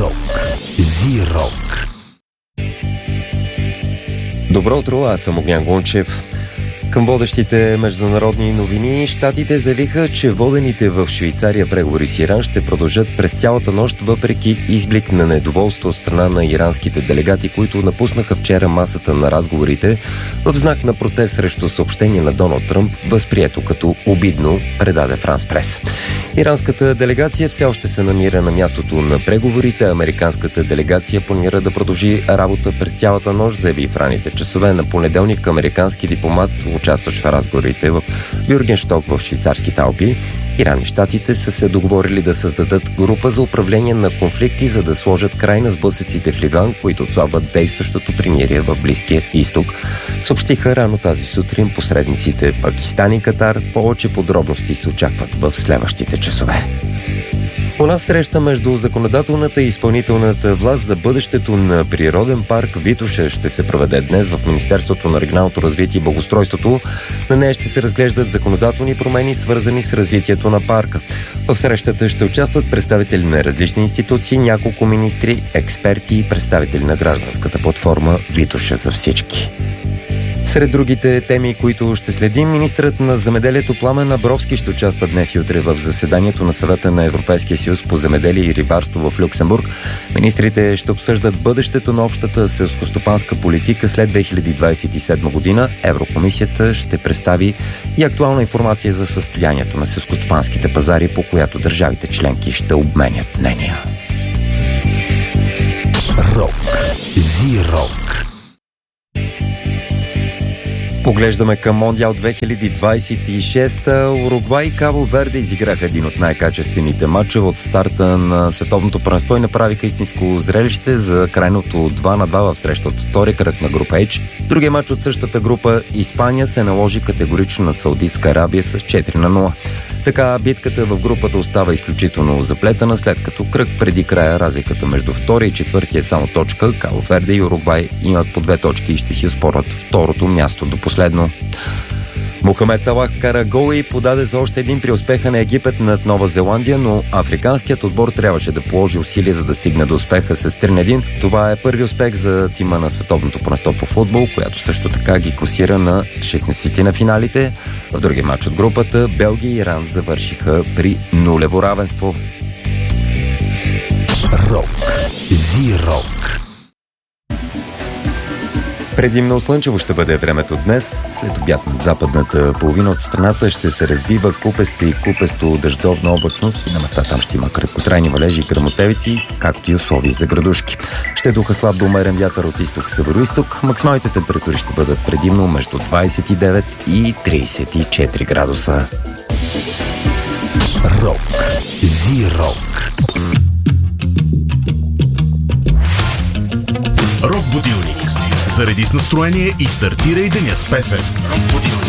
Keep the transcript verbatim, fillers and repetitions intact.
Рок. Зи-рок. Добро утро, аз съм Огнян Гончев. Към водещите международни новини, щатите заявиха, че водените в Швейцария преговори с Иран ще продължат през цялата нощ, въпреки изблик на недоволство от страна на иранските делегати, които напуснаха вчера масата на разговорите в знак на протест срещу съобщение на Доналд Тръмп, възприето като обидно, предаде Франс Прес. Иранската делегация все още се намира на мястото на преговорите. Американската делегация планира да продължи работа през цялата нощ, заяви в ранните часове на понеделник американски дипломат, участващ в разговорите в Бюргеншток в швейцарските Алпи. Иран и щатите са се договорили да създадат група за управление на конфликти, за да сложат край на сблъсъците в Ливан, които отслабват действащото примирие в Близкия изток. Съобщиха рано тази сутрин посредниците Пакистан и Катар. Повече подробности се очакват в следващите часове. У нас среща между законодателната и изпълнителната власт за бъдещето на природен парк Витоша ще се проведе днес в Министерството на регионалното развитие и благоустройството. На нея ще се разглеждат законодателни промени, свързани с развитието на парка. В срещата ще участват представители на различни институции, няколко министри, експерти и представители на гражданската платформа Витоша за всички. Сред другите теми, които ще следим, министърът на земеделието Пламен Абровски ще участва днес и утре в заседанието на Съвета на Европейския съюз по земеделие и рибарство в Люксембург. Министрите ще обсъждат бъдещето на общата селскостопанска политика след две хиляди двадесет и седма година. Еврокомисията ще представи и актуална информация за състоянието на селскостопанските пазари, по която държавите членки ще обменят мнения. Рок. Зи-рок. Поглеждаме към Мондиал две хиляди двадесет и шеста. Уругвай и Кабо Верде изиграха един от най-качествените матча от старта на световното първенство и направиха истинско зрелище за крайното два на два в среща от втори кръг на група H. Другия матч от същата група, Испания, се наложи категорично на Саудитска Арабия с четири на нула. Така битката в групата остава изключително заплетена, след като кръг преди края разликата между втория и четвъртия е само точка. Кабо Верде и Уругвай имат по две точки и ще си оспорват второто място до последно. Мохамед Салах кара гол и подаде за още един при успеха на Египет над Нова Зеландия, но африканският отбор трябваше да положи усилия, за да стигне до успеха с три на един. Това е първи успех за тима на световното първенство по футбол, която също така ги класира на шестнадесети на финалите. В другия матч от групата Белгия и Иран завършиха при нулево равенство. Рок. Зи-рок. Предимно слънчево ще бъде времето днес. След обяд над западната половина от страната ще се развива купеста и купесто дъждовна облачност и на места там ще има краткотрайни валежи и гръмотевици, както и условия за градушки. Ще духа слаб до умерен вятър от изток-североизток. Максималните температури ще бъдат предимно между двадесет и девет и тридесет и четири градуса. Рок. Зи-рок. Рок будилник. Зареди с настроение и стартирай деня с песен.